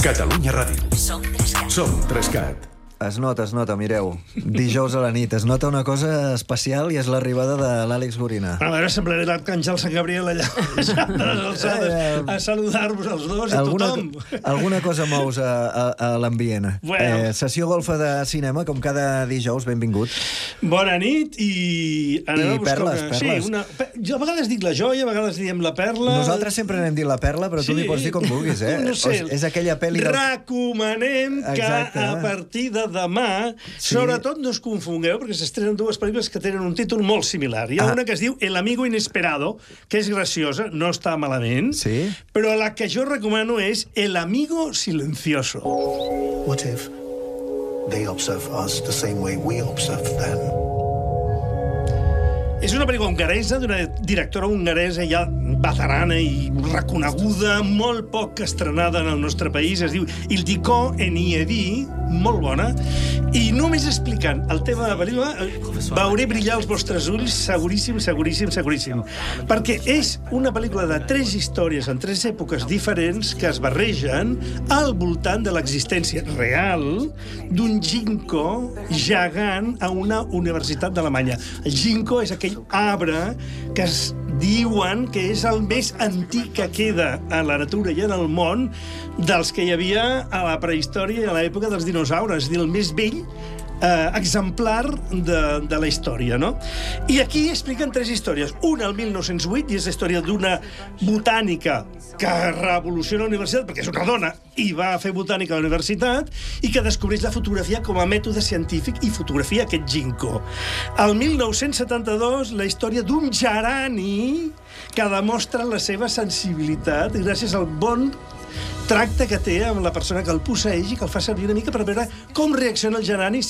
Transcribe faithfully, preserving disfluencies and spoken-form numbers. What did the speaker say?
Catalunya Ràdio. Som Trescat. Som Trescat. Es nota, es nota, mireu. Dijous a la nit. Es nota una cosa especial i és l'arribada de l'Àlex Gorina. A veure, semblaré l'Arcàngel Sant Gabriel allà a saludar-vos els dos i a alguna, tothom. Alguna cosa mous a, a, a l'ambient. Bueno. Eh, sessió golfa de cinema, com cada dijous, benvingut. Bona nit i... Anem I a buscar perles, una... perles. Sí, una... Jo a vegades dic la joia, a vegades diem la perla... Nosaltres sempre n'hem dit la perla, però tu Sí. li pots dir com vulguis, eh? No sé. O és aquella pel·li... Del... Recomanem que Exacte. a partir de demà, Sí. sobretot no us confongueu, perquè s'estrenen dues pel·lícules que tenen un títol molt similar. Hi ha Ah. una que es diu El amigo inesperado, que és graciosa, no està malament, Sí. però la que jo recomano és El amigo silencioso. What if they observe us the same way we observe them? És una pel·lícula hongaresa, d'una directora hongaresa ja veterana i reconeguda, molt poc estrenada en el nostre país. Es diu Ildikó Enyedi, molt bona. I només explicant el tema de la pel·lícula veuré brillar els vostres ulls seguríssim, seguríssim, seguríssim. Perquè és una pel·lícula de tres històries en tres èpoques diferents que es barregen al voltant de l'existència real d'un ginkgo gegant a una universitat d'Alemanya. El ginkgo és aquell arbre que es diuen que és el més antic que queda a la natura i en el món dels que hi havia a la prehistòria i a l'època dels dinosaures, és a dir, el més vell eh, exemplar de, de la història, no? I aquí expliquen tres històries. Una al mil nou-cents vuit, i és la història d'una botànica que revoluciona la universitat, perquè és una dona i va fer botànica a la universitat, i que descobreix la fotografia com a mètode científic i fotografia aquest ginkgo. Al mil nou-cents setanta-dos, la història d'un gerani que demostra la seva sensibilitat gràcies al bon tracte que té amb la persona que el posseeix i que el fa servir una mica per veure com reacciona el gerani